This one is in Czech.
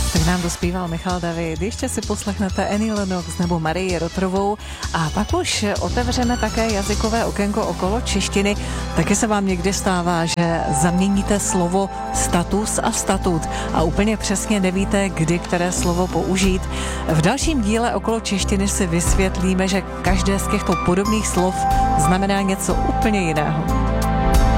Tak nám dospíval Michal David. Ještě si poslechnete Annie Lennox nebo Marii Rotrovou a pak už otevřeme také jazykové okénko okolo češtiny. Taky se vám někdy stává, že zaměníte slovo status a statut a úplně přesně nevíte, kdy které slovo použít. V dalším díle okolo češtiny si vysvětlíme, že každé z těchto podobných slov znamená něco úplně jiného.